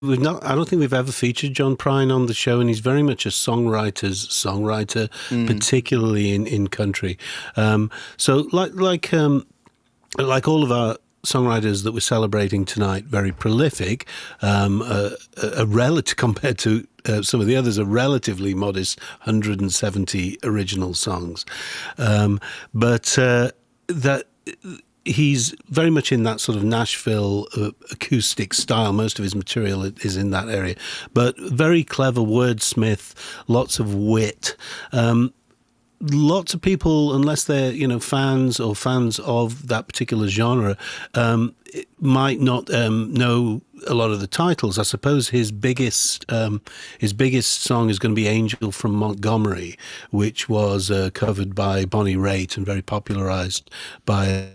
we've not. I don't think we've ever featured John Prine on the show, and he's very much a songwriter, particularly in country. So, like all of our songwriters that we're celebrating tonight, very prolific, a relative compared to some of the others, a relatively modest 170 original songs, but that. He's very much in that sort of Nashville acoustic style. Most of his material is in that area, but very clever wordsmith, lots of wit. Lots of people, unless they're fans of that particular genre, might not know a lot of the titles. I suppose his biggest song is going to be "Angel from Montgomery," which was covered by Bonnie Raitt and very popularized by.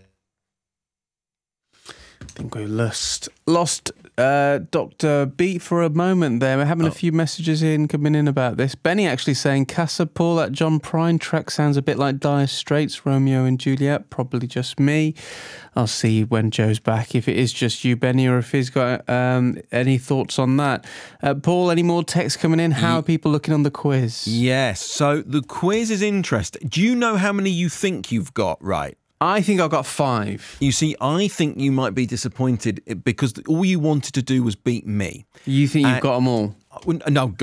I think we lost Dr. Beat for a moment there. We're having a few messages coming in about this. Benny actually saying, Casa Paul, that John Prine track sounds a bit like Dire Straits, Romeo and Juliet. Probably just me. I'll see when Joe's back if it is just you, Benny, or if he's got any thoughts on that. Paul, any more text coming in? How are people looking on the quiz? Yes, so the quiz is interesting. Do you know how many you think you've got right? I think I've got 5. You see, I think you might be disappointed because all you wanted to do was beat me. You think you've got them all? No,